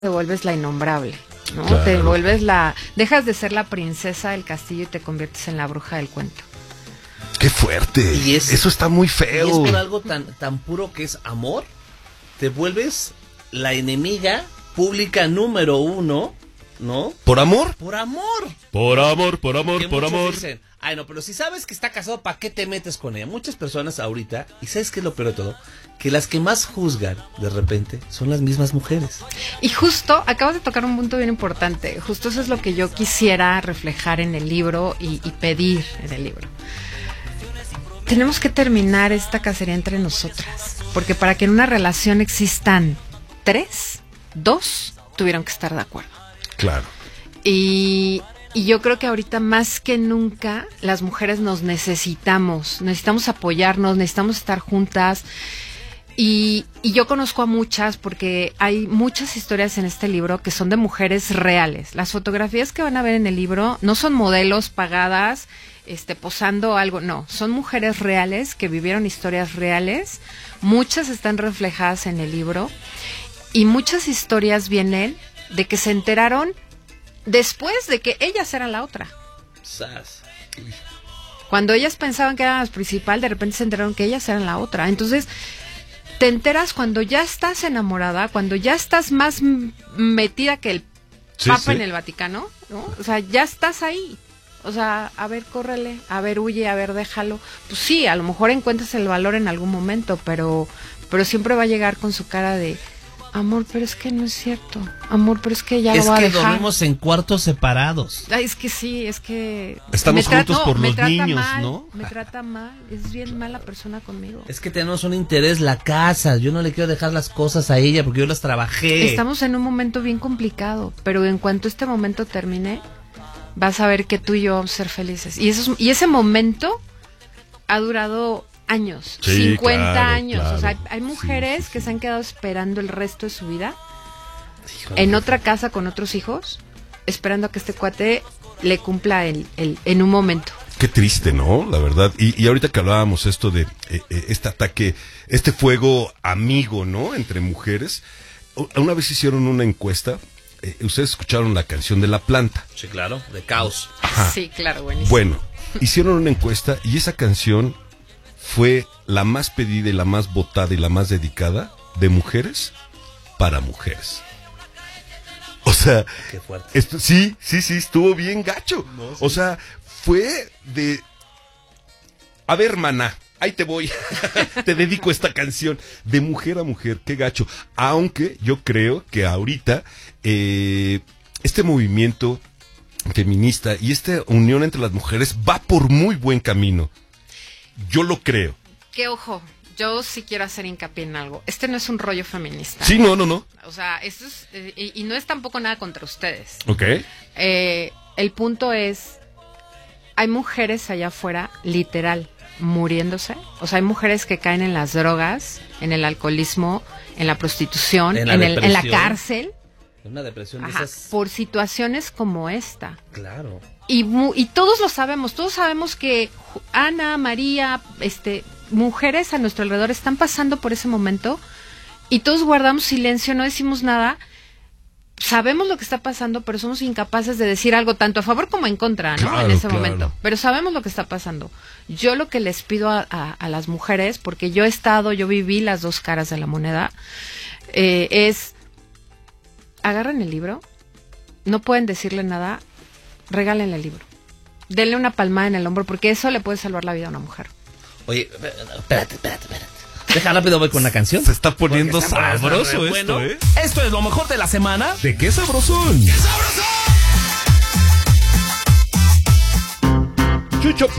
te vuelves la innombrable, ¿no? Claro. Te vuelves dejas de ser la princesa del castillo y te conviertes en la bruja del cuento. ¡Qué fuerte! Eso está muy feo. Y es por algo tan puro que es amor. Te vuelves la enemiga pública número 1, ¿no? ¿Por amor? Por amor. Por amor, por amor, Que por muchos amor. dicen, ay no, pero si sabes que está casado, ¿para qué te metes con ella? Muchas personas ahorita, y ¿sabes qué es lo peor de todo? Que las que más juzgan de repente son las mismas mujeres. Y justo, acabas de tocar un punto bien importante. Justo eso es lo que yo quisiera reflejar en el libro y pedir en el libro. Tenemos que terminar esta cacería entre nosotras. Porque para que en una relación existan 3, 2 tuvieron que estar de acuerdo. Claro. Y yo creo que ahorita más que nunca las mujeres nos necesitamos apoyarnos, necesitamos estar juntas. Y yo conozco a muchas porque hay muchas historias en este libro que son de mujeres reales. Las fotografías que van a ver en el libro no son modelos pagadas, posando algo, no, son mujeres reales que vivieron historias reales. Muchas están reflejadas en el libro y muchas historias vienen de que se enteraron después de que ellas eran la otra. ¡Sas! Cuando ellas pensaban que eran las principal, de repente se enteraron que ellas eran la otra. Entonces, te enteras cuando ya estás enamorada, cuando ya estás más metida que el Papa en el Vaticano, ¿no? O sea, ya estás ahí. O sea, a ver, córrele, a ver, huye, a ver, déjalo. Pues sí, a lo mejor encuentras el valor en algún momento, pero siempre va a llegar con su cara de amor, pero es que no es cierto. Amor, pero es que ya lo voy a dejar. Es que dormimos en cuartos separados. Ay, es que sí, es que estamos juntos por los niños, mal, ¿no? Me trata mal, es bien mala persona conmigo. Es que tenemos un interés, la casa. Yo no le quiero dejar las cosas a ella porque yo las trabajé. Estamos en un momento bien complicado, pero en cuanto este momento termine, vas a ver que tú y yo vamos a ser felices. Y ese momento ha durado años, Sí, 50 claro, años. claro. O sea, hay mujeres que se han quedado esperando el resto de su vida Híjole. en otra casa con otros hijos, esperando a que este cuate le cumpla en un momento. Qué triste, ¿no? La verdad. Y ahorita que hablábamos esto de este ataque, este fuego amigo, ¿no? Entre mujeres. Una vez hicieron una encuesta. Ustedes escucharon la canción de La Planta. Sí, claro, de caos. Ajá. Sí, claro, buenísimo. Bueno, hicieron una encuesta y esa canción fue la más pedida y la más votada y la más dedicada de mujeres para mujeres. O sea, Qué fuerte. esto, sí, estuvo bien gacho. No, sí. O sea, fue de... A ver, maná, ahí te voy. Te dedico esta canción de mujer a mujer, qué gacho. Aunque yo creo que ahorita este movimiento feminista y esta unión entre las mujeres va por muy buen camino. Yo lo creo. Que ojo, yo sí quiero hacer hincapié en algo. Este no es un rollo feminista. Sí, no. O sea, esto es, y no es tampoco nada contra ustedes. Ok. El punto es, hay mujeres allá afuera, literal, muriéndose. O sea, hay mujeres que caen en las drogas, en el alcoholismo, en la prostitución, En la en la depresión. cárcel. Una depresión de Ajá, esas. por situaciones como esta. Claro. Y todos lo sabemos, todos sabemos que Ana, María, mujeres a nuestro alrededor están pasando por ese momento y todos guardamos silencio, no decimos nada. Sabemos lo que está pasando, pero somos incapaces de decir algo tanto a favor como en contra, ¿no? Claro, En ese claro. momento. Pero sabemos lo que está pasando. Yo lo que les pido a las mujeres, porque yo viví las dos caras de la moneda, es agarren el libro, no pueden decirle nada, regálenle el libro. Denle una palmada en el hombro, porque eso le puede salvar la vida a una mujer. Oye, espérate. Deja rápido, voy con una canción. Se está poniendo Porque está sabroso re esto, bueno. ¿eh? Esto es lo mejor de la semana. ¿De qué sabrosón? Chucho